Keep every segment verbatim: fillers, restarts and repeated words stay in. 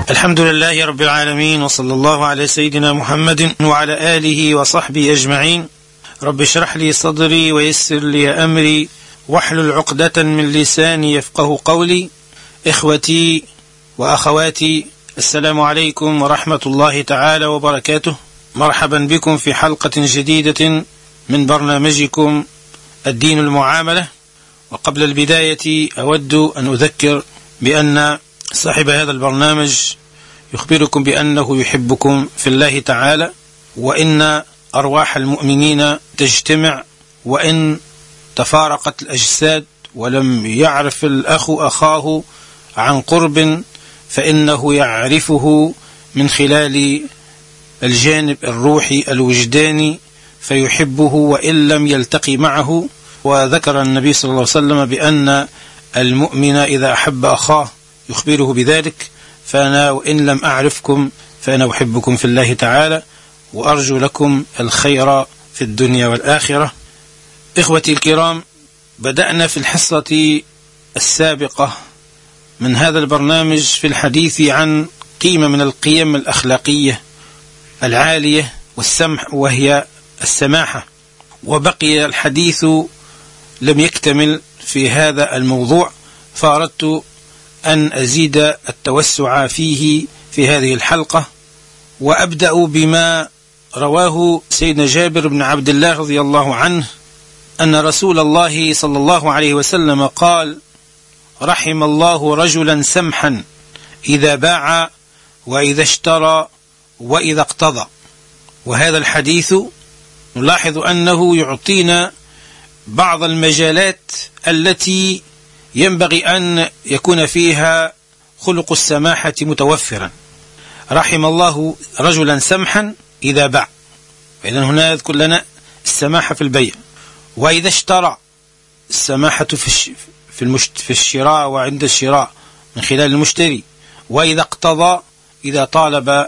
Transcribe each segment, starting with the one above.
الحمد لله رب العالمين، وصلى الله على سيدنا محمد وعلى آله وصحبه أجمعين. رب اشرح لي صدري ويسر لي أمري واحلل عقدة من لساني يفقه قولي. إخوتي وأخواتي، السلام عليكم ورحمة الله تعالى وبركاته. مرحبا بكم في حلقة جديدة من برنامجكم الدين المعاملة. وقبل البداية أود أن أذكر بأن صاحب هذا البرنامج يخبركم بأنه يحبكم في الله تعالى، وإن أرواح المؤمنين تجتمع، وإن تفارقت الأجساد ولم يعرف الأخ أخاه عن قرب فإنه يعرفه من خلال الجانب الروحي الوجداني فيحبه وإن لم يلتقي معه. وذكر النبي صلى الله عليه وسلم بأن المؤمن إذا أحب أخاه يخبره بذلك. فأنا وإن لم أعرفكم فأنا أحبكم في الله تعالى، وأرجو لكم الخير في الدنيا والآخرة. إخوتي الكرام، بدأنا في الحصة السابقة من هذا البرنامج في الحديث عن قيمة من القيم الأخلاقية العالية والسمح، وهي السماحة، وبقي الحديث لم يكتمل في هذا الموضوع، فأردت أن أزيد التوسع فيه في هذه الحلقة. وأبدأ بما رواه سيدنا جابر بن عبد الله رضي الله عنه أن رسول الله صلى الله عليه وسلم قال: رحم الله رجلا سمحا إذا باع وإذا اشترى وإذا اقتضى. وهذا الحديث نلاحظ أنه يعطينا بعض المجالات التي ينبغي أن يكون فيها خلق السماحة متوفرا. رحم الله رجلا سمحا إذا باع، فإذن هنا يذكر لنا السماحة في البيع. وإذا اشترى، السماحة في في المشت في الشراء وعند الشراء من خلال المشتري. وإذا اقتضى، إذا طالب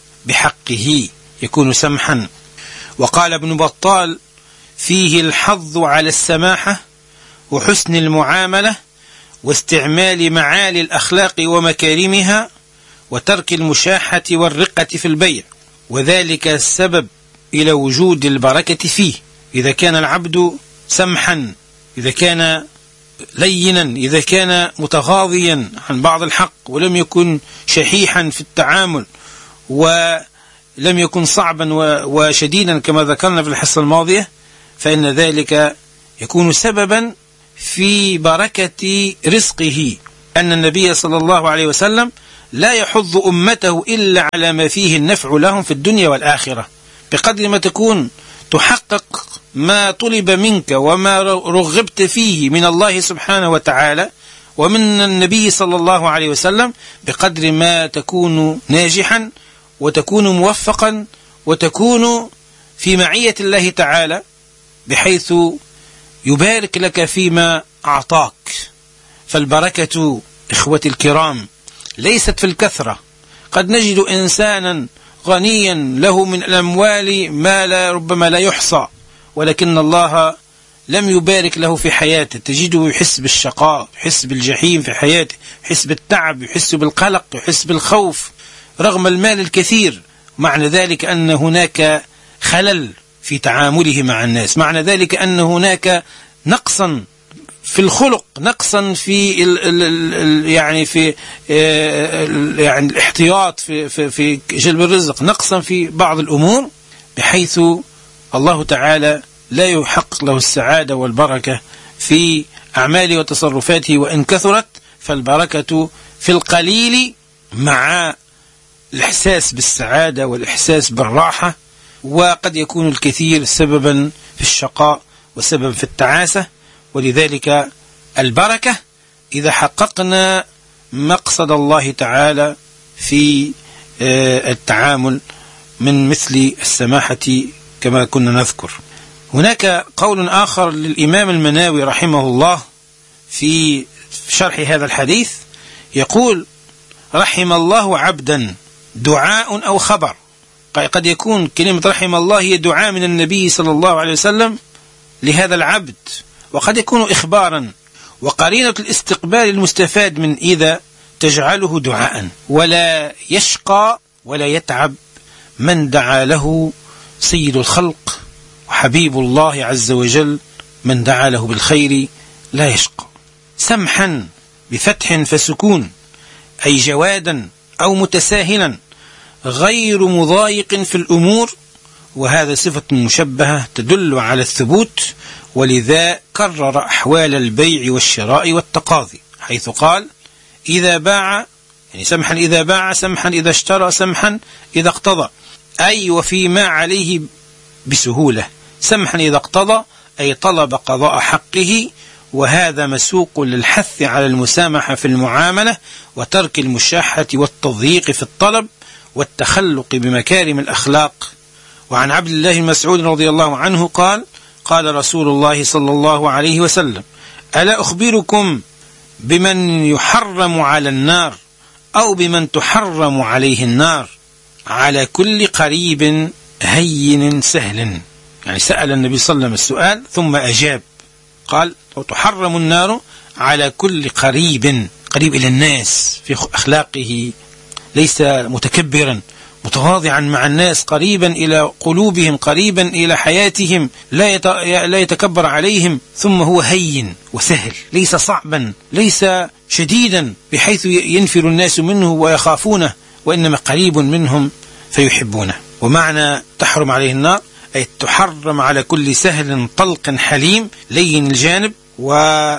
بحقه يكون سمحا. وقال ابن بطال: فيه الحظ على السماحة وحسن المعاملة واستعمال معالي الأخلاق ومكارمها وترك المشاحة والرقة في البيع، وذلك السبب إلى وجود البركة فيه. إذا كان العبد سمحا، إذا كان لينا، إذا كان متغاضيا عن بعض الحق ولم يكن شحيحا في التعامل ولم يكن صعبا وشديدا كما ذكرنا في الحصة الماضية، فإن ذلك يكون سببا في بركة رزقه. أن النبي صلى الله عليه وسلم لا يحض أمته إلا على ما فيه النفع لهم في الدنيا والآخرة. بقدر ما تكون تحقق ما طلب منك وما رغبت فيه من الله سبحانه وتعالى ومن النبي صلى الله عليه وسلم، بقدر ما تكون ناجحا وتكون موفقا وتكون في معية الله تعالى، بحيث يبارك لك فيما أعطاك. فالبركة إخوتي الكرام ليست في الكثرة. قد نجد إنسانا غنيا له من الأموال ما لا ربما لا يحصى، ولكن الله لم يبارك له في حياته. تجده يحس بالشقاء، يحس بالجحيم في حياته، يحس بالتعب، يحس بالقلق، يحس بالخوف رغم المال الكثير. معنى ذلك أن هناك خلل في تعامله مع الناس، معنى ذلك أن هناك نقصا في الخلق، نقصا في ال ال ال يعني في يعني الاحتياط في, في, في جلب الرزق، نقصا في بعض الأمور، بحيث الله تعالى لا يحقق له السعادة والبركة في أعماله وتصرفاته. وإن كثرت فالبركة في القليل مع الإحساس بالسعادة والإحساس بالراحة. وقد يكون الكثير سببا في الشقاء وسببا في التعاسة. ولذلك البركة إذا حققنا مقصد الله تعالى في التعامل من مثل السماحة كما كنا نذكر. هناك قول آخر للإمام المناوي رحمه الله في شرح هذا الحديث، يقول: رحم الله عبدا دعاء أو خبر. قد يكون كلمة رحم الله هي دعاء من النبي صلى الله عليه وسلم لهذا العبد، وقد يكون إخبارا. وقرينة الاستقبال المستفاد من إذا تجعله دعاء، ولا يشقى ولا يتعب من دعا له سيد الخلق وحبيب الله عز وجل، من دعا له بالخير لا يشقى. سمحا بفتح فسكون، أي جوادا أو متساهلا غير مضايق في الأمور، وهذا صفة مشبهة تدل على الثبوت، ولذا كرر أحوال البيع والشراء والتقاضي، حيث قال إذا باع، يعني سمحا إذا باع، سمحا إذا اشترى، سمحا إذا اقتضى، أي وفيما عليه بسهولة. سمحا إذا اقتضى أي طلب قضاء حقه، وهذا مسوق للحث على المسامحة في المعاملة وترك المشاحة والتضييق في الطلب والتخلق بمكارم الأخلاق. وعن عبد الله المسعود رضي الله عنه قال قال رسول الله صلى الله عليه وسلم ألا أخبركم بمن يحرم على النار أو بمن تحرم عليه النار؟ على كل قريب هين سهل، يعني سأل النبي صلى الله عليه وسلم السؤال ثم أجاب، قال وتحرم النار على كل قريب، قريب إلى الناس في أخلاقه، ليس متكبرا متواضعا مع الناس، قريبا إلى قلوبهم، قريبا إلى حياتهم، لا يتكبر عليهم، ثم هو هين وسهل، ليس صعبا، ليس شديدا بحيث ينفر الناس منه ويخافونه، وإنما قريب منهم فيحبونه. ومعنى تحرم عليه النار أي تحرم على كل سهل طلق حليم لين الجانب، و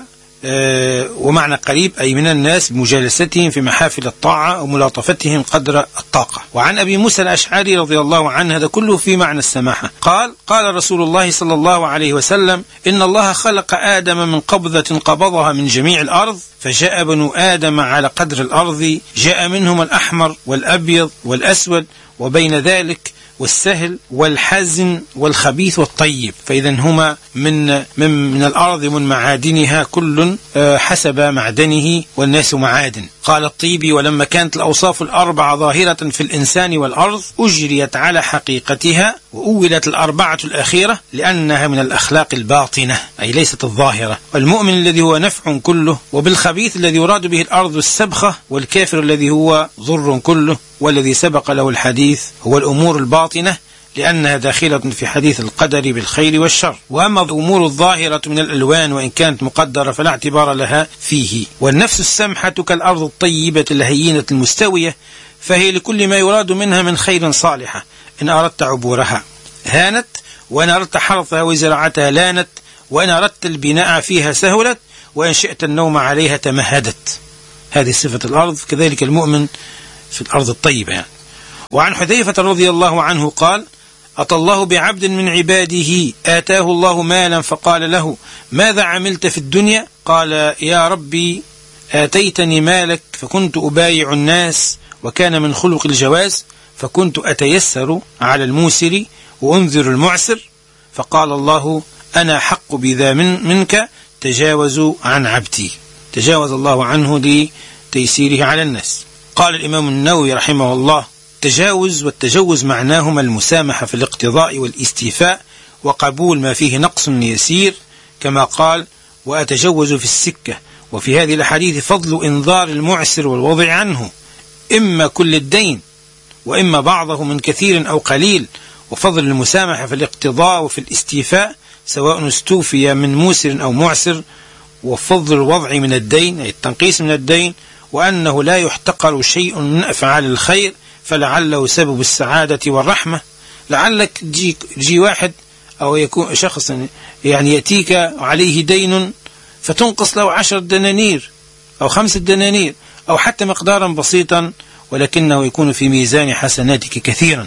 ومعنى قريب أي من الناس بمجالستهم في محافل الطاعة وملاطفتهم قدر الطاقة. وعن أبي موسى الأشعري رضي الله عنه، هذا كله في معنى السماحة، قال قال رسول الله صلى الله عليه وسلم إن الله خلق آدم من قبضة قبضها من جميع الأرض، فجاء بنو آدم على قدر الأرض، جاء منهم الأحمر والأبيض والأسود، وبين ذلك والسهل والحزن والخبيث والطيب، فإذا هما من من من الأرض من معادنها كل حسب معدنه، والناس معادن. قال الطيبي ولما كانت الأوصاف الأربعة ظاهرة في الإنسان والأرض أجريت على حقيقتها، وأولت الأربعة الأخيرة لأنها من الأخلاق الباطنة أي ليست الظاهرة. والمؤمن الذي هو نفع كله، وبالخبيث الذي يراد به الأرض السبخة، والكافر الذي هو ضر كله، والذي سبق له الحديث هو الأمور الباطنة لأنها داخلة في حديث القدر بالخير والشر. وأما الأمور الظاهرة من الألوان وإن كانت مقدرة فلا اعتبار لها فيه. والنفس السمحة كالأرض الطيبة الهينة المستوية، فهي لكل ما يراد منها من خير صالحة، إن أردت عبورها هانت، وإن أردت حرثها وزراعتها لانت، وإن أردت البناء فيها سهلت، وإن شئت النوم عليها تمهدت. هذه صفة الأرض، كذلك المؤمن في الأرض الطيبة يعني. وعن حذيفة رضي الله عنه قال أتى الله بعبد من عباده آتاه الله مالا فقال له ماذا عملت في الدنيا؟ قال يا ربي آتيتني مالك فكنت أبايع الناس، وكان من خلق الجواز، فكنت أتيسر على الموسر وأنذر المعسر، فقال الله أنا حق بذا من منك، تجاوزوا عن عبدي. تجاوز الله عنه لتيسيره على الناس. قال الإمام النووي رحمه الله التجاوز والتجوز معناهما المسامحة في الاقتضاء والاستيفاء وقبول ما فيه نقص يسير، كما قال وأتجوز في السكة. وفي هذه الحديث فضل إنذار المعسر والوضع عنه، إما كل الدين وإما بعضه من كثير أو قليل، وفضل المسامحة في الاقتضاء وفي الاستيفاء سواء استوفي من موسر أو معسر، وفضل الوضع من الدين أي التنقيس من الدين، وأنه لا يحتقر شيء من أفعال الخير، فلعله سبب السعادة والرحمة. لعلك تجي, تجي واحد أو يكون شخص يعني يأتيك عليه دين فتنقص له عشر دنانير أو خمس دنانير أو حتى مقدارا بسيطا، ولكنه يكون في ميزان حسناتك كثيرا.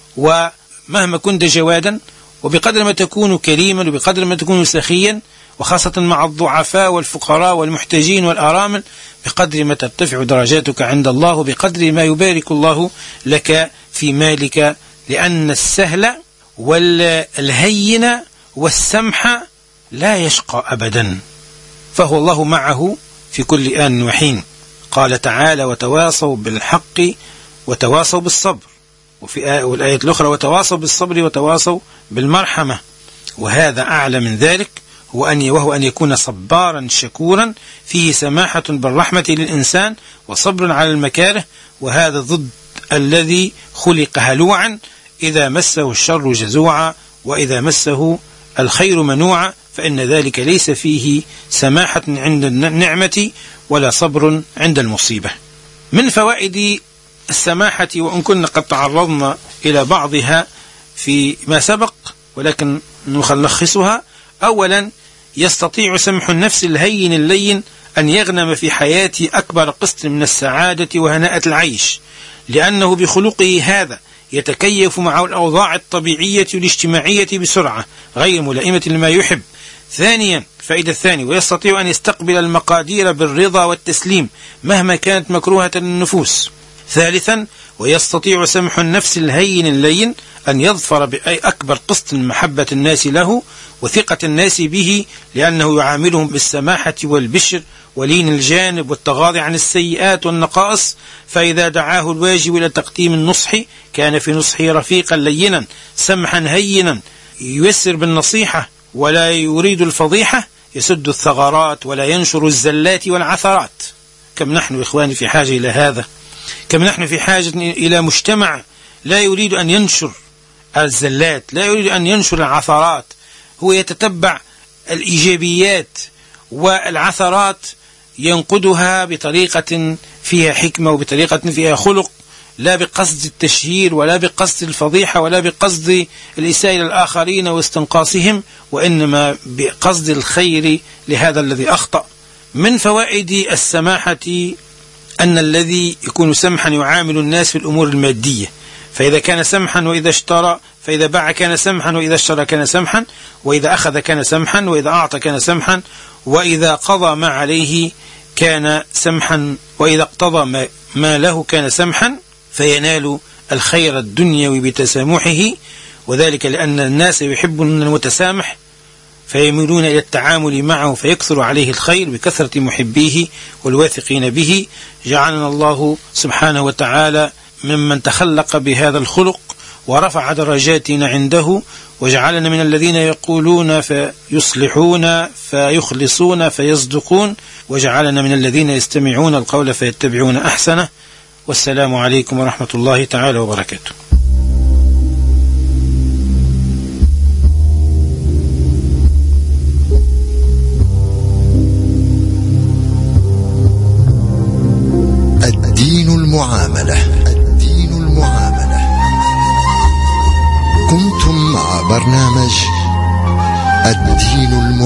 ومهما كنت جوادا، وبقدر ما تكون كريما، وبقدر ما تكون سخيا، وخاصة مع الضعفاء والفقراء والمحتاجين والأرامل، بقدر ما ترتفع درجاتك عند الله، وبقدر ما يبارك الله لك في مالك، لأن السهل والهين والسمح لا يشقى أبدا، فهو الله معه في كل آن وحين. قال تعالى وتواصوا بالحق وتواصوا بالصبر، وفي الآية الأخرى وتواصوا بالصبر وتواصوا بالمرحمة، وهذا أعلى من ذلك، وأن وهو أن يكون صبارا شكورا فيه سماحة بالرحمة للإنسان وصبر على المكاره، وهذا ضد الذي خلق هلوعا إذا مسه الشر جزوعا وإذا مسه الخير منوعا، فإن ذلك ليس فيه سماحة عند النعمة ولا صبر عند المصيبة. من فوائد السماحة، وإن كنا قد تعرضنا إلى بعضها في ما سبق ولكن نلخصها: أولا، يستطيع سمح النفس الهين اللين أن يغنم في حياته أكبر قسط من السعادة وهناءة العيش، لأنه بخلقه هذا يتكيف مع الأوضاع الطبيعية والاجتماعية بسرعة غير ملائمة لما يحب. ثانيا، فائدة الثانية: ويستطيع أن يستقبل المقادير بالرضا والتسليم مهما كانت مكروهة للنفوس. ثالثا، ويستطيع سمح النفس الهين اللين أن يظفر بأي أكبر قسط من محبة الناس له وثقة الناس به، لأنه يعاملهم بالسماحة والبشر ولين الجانب والتغاضي عن السيئات والنقائص، فإذا دعاه الواجب إلى تقديم النصح كان في نصحه رفيقا لينا سمحا هينا، ييسر بالنصيحة ولا يريد الفضيحة، يسد الثغرات ولا ينشر الزلات والعثرات. كم نحن إخواني في حاجة إلى هذا، كم نحن في حاجة إلى مجتمع لا يريد أن ينشر الزلات، لا يريد أن ينشر العثرات، هو يتتبع الإيجابيات والعثرات ينقدها بطريقة فيها حكمة وبطريقة فيها خلق، لا بقصد التشهير ولا بقصد الفضيحة ولا بقصد الإساءة إلى الآخرين واستنقاصهم، وإنما بقصد الخير لهذا الذي أخطأ. من فوائد السماحة أن الذي يكون سمحا يعامل الناس في الأمور المادية، فإذا كان سمحا وإذا اشترى، فإذا باع كان سمحا وإذا اشترى كان سمحا، وإذا أخذ كان سمحا وإذا أعطى كان سمحا، وإذا قضى ما عليه كان سمحا، وإذا اقتضى ما له كان سمحا، فينال الخير الدنيوي بتسامحه، وذلك لأن الناس يحبون المتسامح فيميلون إلى التعامل معه فيكثر عليه الخير بكثرة محبيه والواثقين به. جعلنا الله سبحانه وتعالى ممن تخلق بهذا الخلق ورفع درجاتنا عنده، وجعلنا من الذين يقولون فيصلحون فيخلصون فيصدقون، وجعلنا من الذين يستمعون القول فيتبعون أحسنه. والسلام عليكم ورحمة الله تعالى وبركاته. الدين المعاملة. الدين المعاملة. كنتم مع برنامج الدين المعاملة.